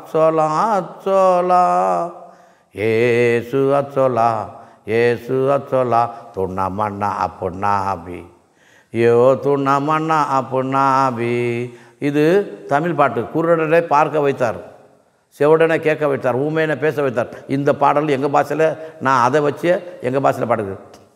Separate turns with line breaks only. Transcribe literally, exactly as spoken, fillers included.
அச்சோலா அச்சோலா ஏசு அச்சோலா ஏசு அச்சோலா துண்ணா மண்ணா அப்புண்ணாபி யோ துண்ணா மண்ணா அப்புண்ணாபி. இது தமிழ் பாட்டு. குருடனை பார்க்க வைத்தார், செவடனை கேட்க வைத்தார், ஊமையனை பேச வைத்தார். இந்த பாடல் எங்கள் பாஷையில் நான் அதை வச்சு எங்கள் பாஷையில் பாடுகிறேன்.